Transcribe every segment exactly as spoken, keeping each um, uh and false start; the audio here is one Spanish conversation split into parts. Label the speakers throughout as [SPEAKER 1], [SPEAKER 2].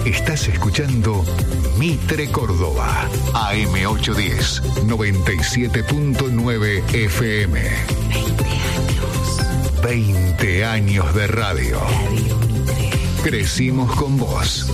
[SPEAKER 1] Estás escuchando Mitre Córdoba, A M ochocientos diez, noventa y siete punto nueve F M. veinte años de radio.
[SPEAKER 2] Radio Mitre.
[SPEAKER 1] Crecimos con vos.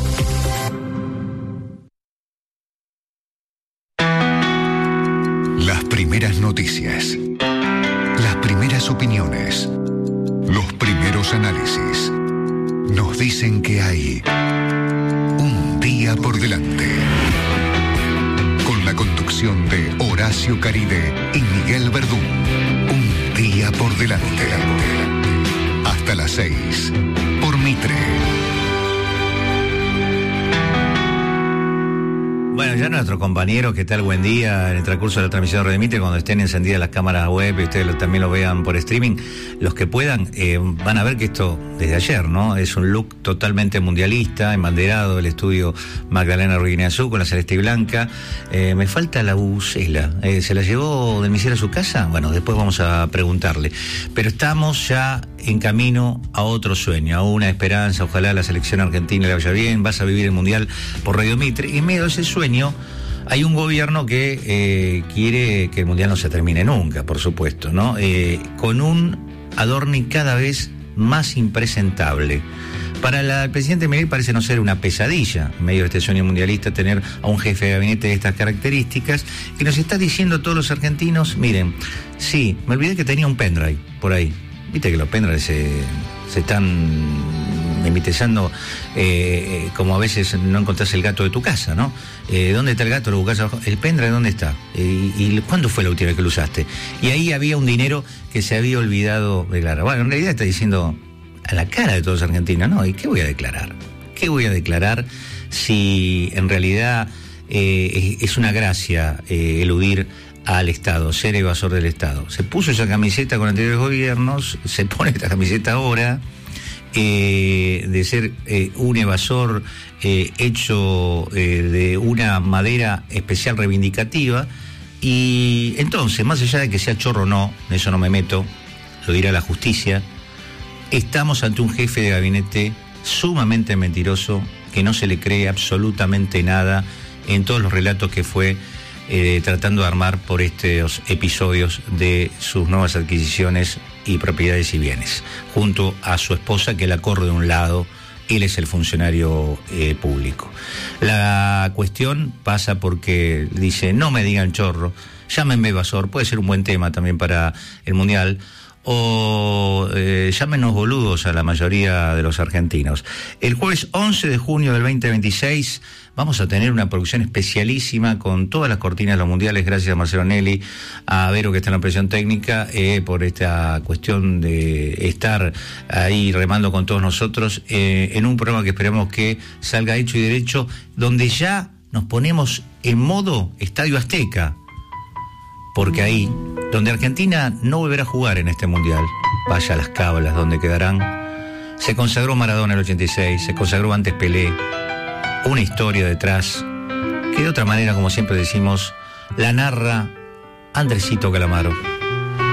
[SPEAKER 1] Las primeras noticias, las primeras opiniones, los primeros análisis nos dicen que hay un día por delante. Con la conducción de Horacio Caride y Miguel Verdún. Un día por delante. Hasta las seis, por Mitre.
[SPEAKER 3] Bueno, ya nuestro compañero, ¿qué tal? Buen día. En el transcurso de la transmisión de Radio Mitre, cuando estén encendidas las cámaras web y ustedes lo, también lo vean por streaming, los que puedan eh, van a ver que esto, desde ayer, ¿no? Es un look totalmente mundialista, embanderado, el estudio Magdalena Ruineazú con la celeste y blanca. Eh, me falta la bucela. Eh, ¿Se la llevó del Misier a su casa? Bueno, después vamos a preguntarle. Pero estamos ya en camino a otro sueño, a una esperanza. Ojalá la selección argentina le vaya bien. Vas a vivir el Mundial por Radio Mitre. Y en medio de ese sueño hay un gobierno que eh, quiere que el Mundial no se termine nunca, por supuesto, ¿no? Eh, con un Adorni cada vez más impresentable. Para la, el presidente Milei parece no ser una pesadilla, en medio de este sueño mundialista, tener a un jefe de gabinete de estas características, que nos está diciendo a todos los argentinos, miren, sí, me olvidé que tenía un pendrive por ahí. Viste que los pendrives se, se están emitezando eh, como a veces no encontrás el gato de tu casa, ¿no? Eh, ¿Dónde está el gato? Lo buscás abajo. ¿El pendrive dónde está? Eh, ¿Y cuándo fue la última vez que lo usaste? Y ahí había un dinero que se había olvidado declarar. Bueno, en realidad está diciendo a la cara de todos los argentinos, ¿no? ¿Y qué voy a declarar? ¿Qué voy a declarar si en realidad eh, es una gracia eh, eludir al Estado, ser evasor del Estado? Se puso esa camiseta con anteriores gobiernos, se pone esta camiseta ahora, eh, de ser eh, un evasor eh, hecho eh, de una madera especial reivindicativa. Y entonces, más allá de que sea chorro o no, en eso no me meto, lo dirá la justicia, estamos ante un jefe de gabinete sumamente mentiroso, que no se le cree absolutamente nada en todos los relatos que fue Eh, tratando de armar por estos episodios de sus nuevas adquisiciones y propiedades y bienes, junto a su esposa, que la corre de un lado. Él es el funcionario eh, público. La cuestión pasa porque dice, no me digan chorro, llámenme evasor, puede ser un buen tema también para el Mundial, o eh, llámenos boludos a la mayoría de los argentinos. El jueves once de junio del veinte veintiséis vamos a tener una producción especialísima con todas las cortinas de los mundiales, gracias a Marcelo Nelly, a Vero, que está en la operación técnica, eh, por esta cuestión de estar ahí remando con todos nosotros, eh, en un programa que esperamos que salga hecho y derecho, donde ya nos ponemos en modo Estadio Azteca, porque ahí, donde Argentina no volverá a jugar en este mundial, vaya a las cábalas donde quedarán, se consagró Maradona en el ochenta y seis, se consagró antes Pelé, una historia detrás, que de otra manera, como siempre decimos, la narra Andresito Calamaro.